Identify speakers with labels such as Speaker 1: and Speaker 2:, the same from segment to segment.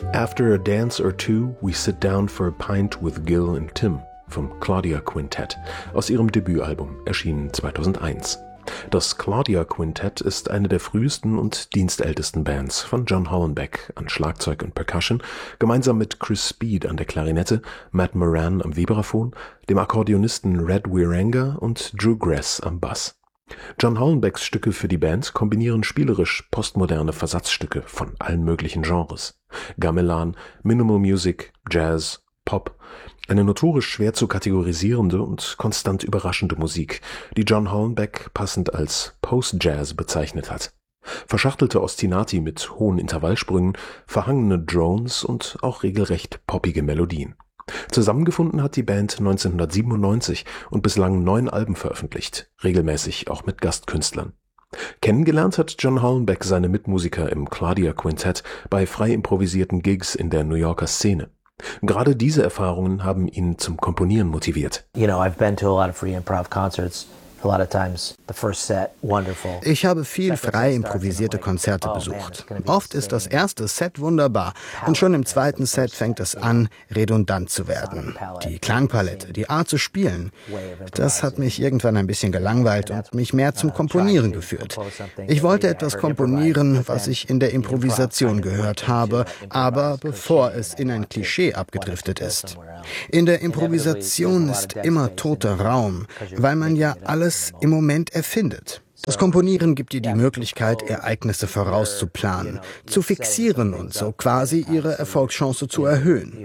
Speaker 1: After a dance or two, we sit down for a pint with Gil and Tim vom Claudia Quintet aus ihrem Debütalbum, erschienen 2001. Das Claudia Quintet ist eine der frühesten und dienstältesten Bands von John Hollenbeck an Schlagzeug und Percussion, gemeinsam mit Chris Speed an der Klarinette, Matt Moran am Vibraphon, dem Akkordeonisten Red Wierenga und Drew Grass am Bass. John Hollenbecks Stücke für die Band kombinieren spielerisch postmoderne Versatzstücke von allen möglichen Genres. Gamelan, Minimal Music, Jazz, Pop, eine notorisch schwer zu kategorisierende und konstant überraschende Musik, die John Hollenbeck passend als Post-Jazz bezeichnet hat. Verschachtelte Ostinati mit hohen Intervallsprüngen, verhangene Drones und auch regelrecht poppige Melodien. Zusammengefunden hat die Band 1997 und bislang 9 Alben veröffentlicht, regelmäßig auch mit Gastkünstlern. Kennengelernt hat John Hollenbeck seine Mitmusiker im Claudia Quintet bei frei improvisierten Gigs in der New Yorker Szene. Gerade diese Erfahrungen haben ihn zum Komponieren motiviert.
Speaker 2: I've been to a lot of free improv concerts. A lot of times the first set wonderful.
Speaker 3: Ich habe viel frei improvisierte Konzerte besucht. Oft ist das erste Set wunderbar und schon im zweiten Set fängt es an, redundant zu werden. Die Klangpalette, die Art zu spielen, das hat mich irgendwann ein bisschen gelangweilt und mich mehr zum Komponieren geführt. Ich wollte etwas komponieren, was ich in der Improvisation gehört habe, aber bevor es in ein Klischee abgedriftet ist. In der Improvisation ist immer toter Raum, weil man ja alles im Moment erfindet. Das Komponieren gibt dir die Möglichkeit, Ereignisse vorauszuplanen, zu fixieren und so quasi ihre Erfolgschance zu erhöhen.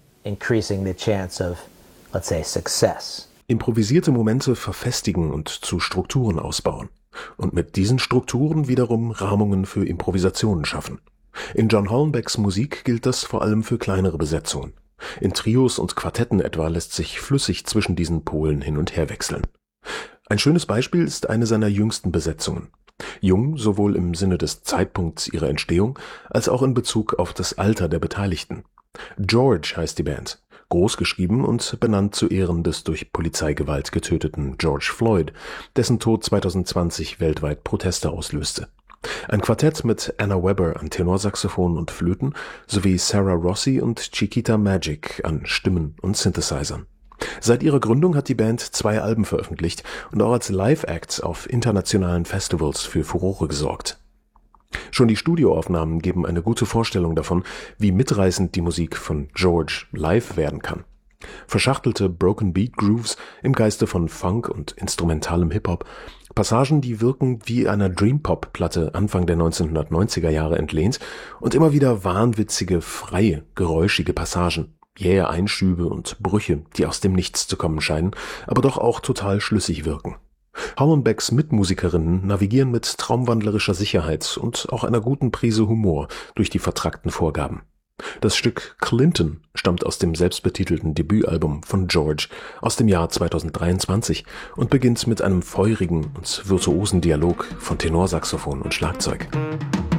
Speaker 1: Improvisierte Momente verfestigen und zu Strukturen ausbauen. Und mit diesen Strukturen wiederum Rahmungen für Improvisationen schaffen. In John Hollenbecks Musik gilt das vor allem für kleinere Besetzungen. In Trios und Quartetten etwa lässt sich flüssig zwischen diesen Polen hin und her wechseln. Ein schönes Beispiel ist eine seiner jüngsten Besetzungen. Jung sowohl im Sinne des Zeitpunkts ihrer Entstehung, als auch in Bezug auf das Alter der Beteiligten. George heißt die Band, groß geschrieben und benannt zu Ehren des durch Polizeigewalt getöteten George Floyd, dessen Tod 2020 weltweit Proteste auslöste. Ein Quartett mit Anna Webber an Tenorsaxophon und Flöten sowie Sarah Rossi und Chiquita Magic an Stimmen und Synthesizern. Seit ihrer Gründung hat die Band 2 Alben veröffentlicht und auch als Live-Acts auf internationalen Festivals für Furore gesorgt. Schon die Studioaufnahmen geben eine gute Vorstellung davon, wie mitreißend die Musik von George live werden kann. Verschachtelte Broken Beat Grooves im Geiste von Funk und instrumentalem Hip-Hop, Passagen, die wirken wie einer Dream-Pop-Platte Anfang der 1990er Jahre entlehnt und immer wieder wahnwitzige, freie, geräuschige Passagen. Jähe Einschübe und Brüche, die aus dem Nichts zu kommen scheinen, aber doch auch total schlüssig wirken. Hollenbecks Mitmusikerinnen navigieren mit traumwandlerischer Sicherheit und auch einer guten Prise Humor durch die vertrackten Vorgaben. Das Stück Clinton stammt aus dem selbstbetitelten Debütalbum von George aus dem Jahr 2023 und beginnt mit einem feurigen und virtuosen Dialog von Tenorsaxophon und Schlagzeug.